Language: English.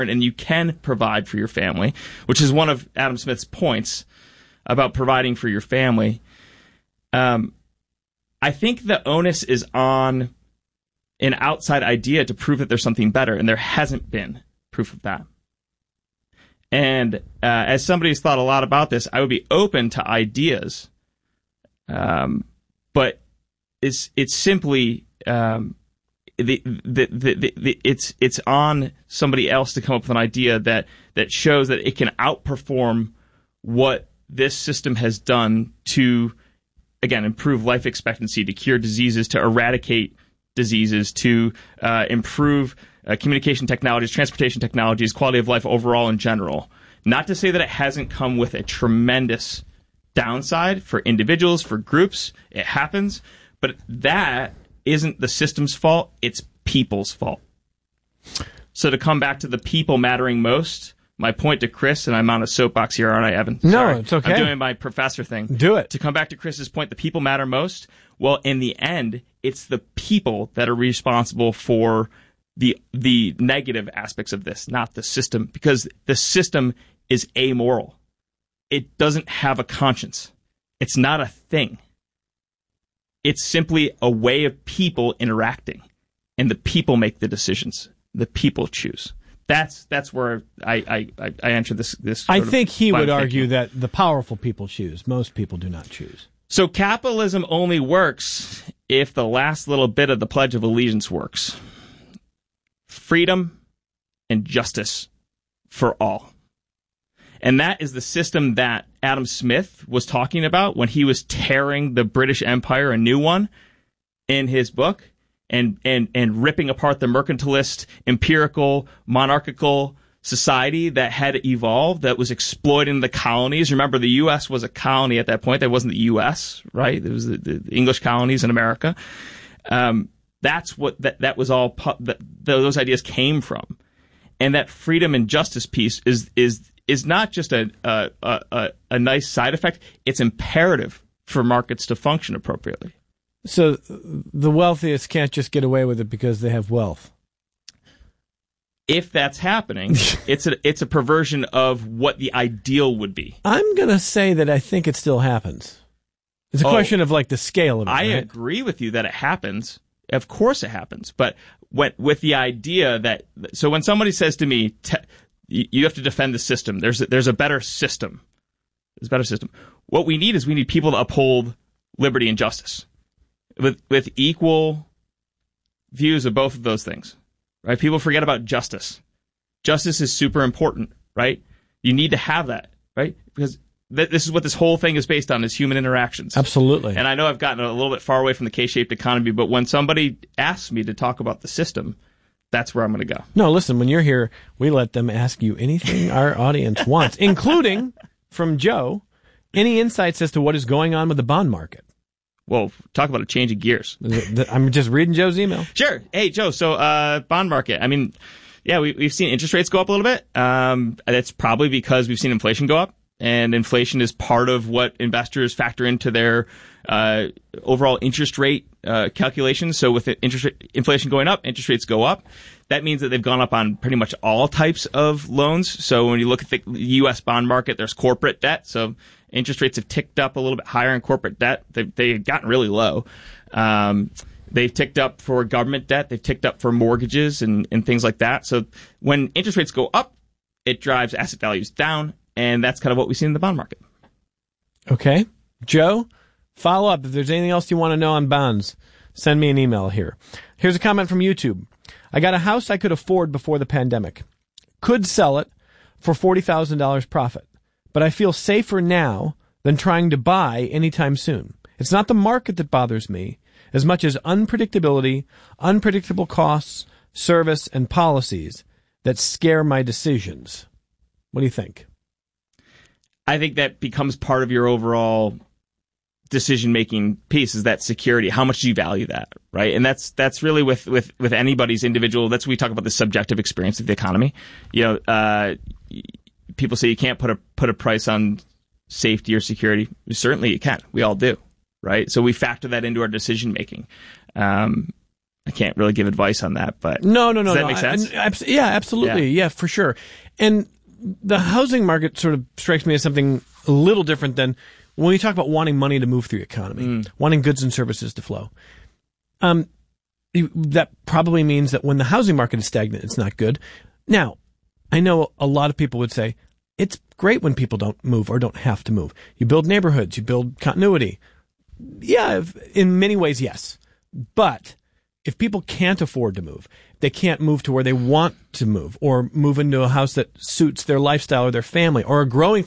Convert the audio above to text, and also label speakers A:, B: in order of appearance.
A: and you can provide for your family, which is one of Adam Smith's points about providing for your family. I think the onus is on an outside idea to prove that there's something better, and there hasn't been proof of that. And as somebody who's thought a lot about this, I would be open to ideas, but it's simply it's on somebody else to come up with an idea that shows that it can outperform what this system has done to, again, improve life expectancy, to cure diseases, to eradicate diseases, to improve communication technologies, transportation technologies, quality of life overall in general. Not to say that it hasn't come with a tremendous downside for individuals, for groups. It happens. But that isn't the system's fault. It's people's fault. So to come back to the people mattering most, my point to Chris, and I'm on a soapbox here, aren't I, Evan?
B: No,
A: Sorry.
B: it's okay.
A: I'm doing my professor thing.
B: Do it.
A: To come back to Chris's point, the people matter most. Well, in the end, it's the people that are responsible for the negative aspects of this, not the system, because the system is amoral. It doesn't have a conscience. It's not a thing. It's simply a way of people interacting, and the people make the decisions. The people choose. That's where I enter this.
B: I think he would argue that the powerful people choose. Most people do not choose.
A: So capitalism only works if the last little bit of the Pledge of Allegiance works. Freedom and justice for all. And that is the system that Adam Smith was talking about when he was tearing the British Empire a new one in his book and ripping apart the mercantilist, empirical, monarchical society that had evolved, that was exploiting the colonies. Remember, the U.S. was a colony at that point. That wasn't the U.S., right? It was the English colonies in America. That's what that was all. Those ideas came from, and that freedom and justice piece is not just a nice side effect. It's imperative for markets to function appropriately.
B: So the wealthiest can't just get away with it because they have wealth.
A: If that's happening, it's a perversion of what the ideal would be.
B: I'm going to say that I think it still happens. It's a question of like the scale of it.
A: I
B: right?
A: agree with you that it happens. Of course it happens. But with the idea that, so when somebody says to me, you have to defend the system, there's a better system. There's a better system. What we need people to uphold liberty and justice with equal views of both of those things. Right? People forget about justice. Justice is super important, right? You need to have that, right? Because this is what this whole thing is based on, is human interactions.
B: Absolutely.
A: And I know I've gotten a little bit far away from the K-shaped economy, but when somebody asks me to talk about the system, that's where I'm going to go.
B: No, listen, when you're here, we let them ask you anything our audience wants, including, from Joe, any insights as to what is going on with the bond market.
A: Well, talk about a change of gears.
B: I'm just reading Joe's email.
A: Sure. Hey, Joe, so bond market. I mean, yeah, we've seen interest rates go up a little bit. That's probably because we've seen inflation go up, and inflation is part of what investors factor into their overall interest rate calculations. So with inflation going up, interest rates go up. That means that they've gone up on pretty much all types of loans. So when you look at the U.S. bond market, there's corporate debt. So interest rates have ticked up a little bit higher in corporate debt. They've gotten really low. They've ticked up for government debt. They've ticked up for mortgages and things like that. So when interest rates go up, it drives asset values down, and that's kind of what we see in the bond market.
B: Okay. Joe, follow up. If there's anything else you want to know on bonds, send me an email here. Here's a comment from YouTube. I got a house I could afford before the pandemic. Could sell it for $40,000 profit. But I feel safer now than trying to buy anytime soon. It's not the market that bothers me as much as unpredictability, unpredictable costs, service, and policies that scare my decisions. What do you think?
A: I think that becomes part of your overall decision-making piece, is that security. How much do you value that, right? And that's really with anybody's individual. That's when we talk about the subjective experience of the economy. You know, people say you can't put a price on safety or security. Certainly you can. We all do, right? So we factor that into our decision making. I can't really give advice on that, but
B: No.
A: does that make sense?
B: Yeah, absolutely. Yeah, for sure. And the housing market sort of strikes me as something a little different than when we talk about wanting money to move through the economy, wanting goods and services to flow. That probably means that when the housing market is stagnant, it's not good. Now, I know a lot of people would say it's great when people don't move or don't have to move. You build neighborhoods, you build continuity. Yeah, in many ways, yes. But if people can't afford to move, they can't move to where they want to move or move into a house that suits their lifestyle or their family or a growing